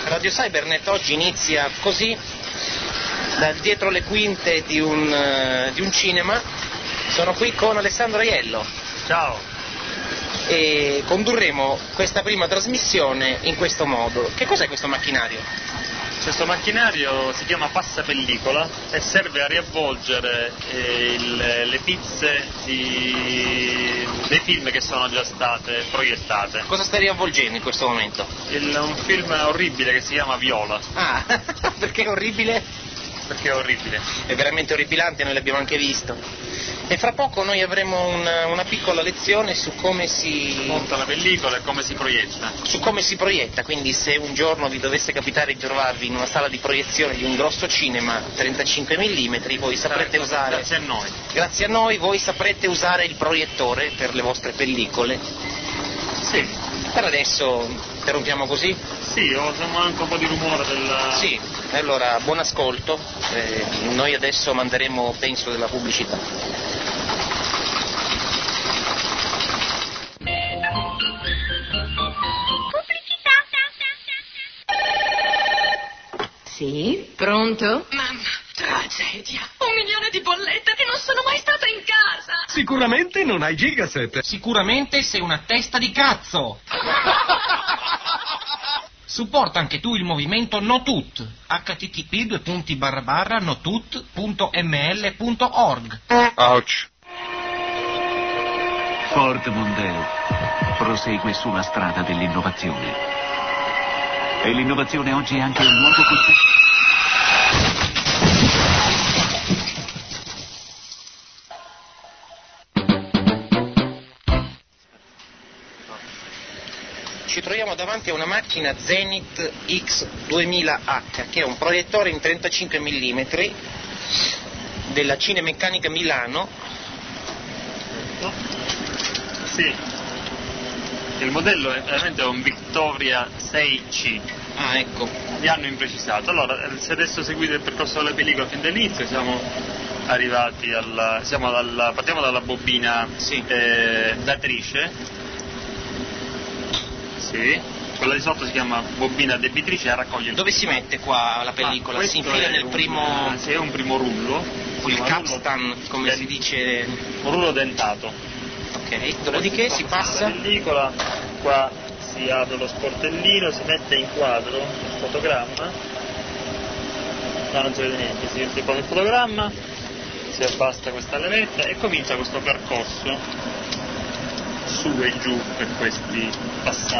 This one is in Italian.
Radio Cybernet oggi inizia così, da dietro le quinte di un cinema. Sono qui con Alessandro Aiello. Ciao. E condurremo questa prima trasmissione in questo modo. Che cos'è questo macchinario? Questo macchinario si chiama passapellicola e serve a riavvolgere le pizze dei film che sono già state proiettate. Cosa stai riavvolgendo in questo momento? Un film orribile che si chiama Viola. Ah, perché è orribile? Perché è orribile. È veramente orripilante, noi l'abbiamo anche visto. E fra poco noi avremo una piccola lezione su come si monta la pellicola e come si proietta. Su come si proietta, quindi se un giorno vi dovesse capitare di trovarvi in una sala di proiezione di un grosso cinema 35 mm, voi saprete usare... Grazie a noi. Grazie a noi, voi saprete usare il proiettore per le vostre pellicole. Sì. Per adesso interrompiamo così? Sì, sentiamo anche un po' di rumore del... Sì, allora buon ascolto, noi adesso manderemo, penso, della pubblicità. Sì, pronto? Mamma, tragedia. 1 milione di bollette e non sono mai stata in casa. Sicuramente non hai Gigaset. Sicuramente sei una testa di cazzo. Supporta anche tu il movimento NoTut. http://notut.ml.org. Ouch. Ford Mondeo prosegue sulla strada dell'innovazione. E l'innovazione oggi è anche un nuovo concetto. Ci troviamo davanti a una macchina Zenith X2000H, che è un proiettore in 35 mm della Cinemeccanica Milano. Sì. Il modello è veramente un Victoria 6C. Ah, ecco. Li hanno imprecisato. Allora, se adesso seguite il percorso della pellicola fin dall'inizio, siamo arrivati partiamo dalla bobina datrice. Sì. Quella di sotto si chiama bobina debitrice a raccogliere. Dove si mette qua la pellicola? Si infila nel primo... Sì, è un primo rullo. Il capstan, come si dice... Un rullo dentato. Ok, dopodiché si passa... La pellicola, qua si apre lo sportellino, si mette in quadro il fotogramma. No, non si vede niente, si pone il fotogramma, si abbassa questa levetta e comincia questo percorso su e giù per questi passaggi.